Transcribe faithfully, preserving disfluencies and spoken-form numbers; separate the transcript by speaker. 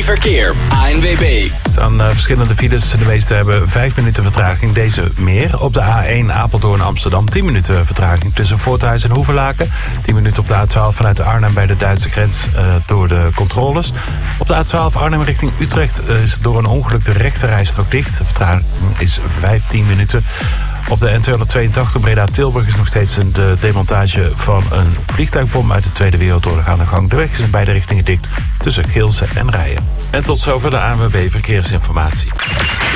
Speaker 1: Verkeer, A N W B.
Speaker 2: Er staan uh, verschillende files. De meeste hebben vijf minuten vertraging. Deze meer. Op de A één Apeldoorn Amsterdam tien minuten vertraging tussen Voorthuis en Hoevelaken. tien minuten op de A twaalf vanuit Arnhem bij de Duitse grens uh, door de controles. Op de A twaalf Arnhem richting Utrecht uh, is door een ongeluk de rechterrijstrook dicht. De vertraging is vijftien minuten. Op de N tweehonderdtweeëntachtig Breda-Tilburg is nog steeds de demontage van een vliegtuigbom uit de Tweede Wereldoorlog aan de gang. De weg is in beide richtingen dicht tussen Geelze en Rijen. En tot zover de A N W B Verkeersinformatie.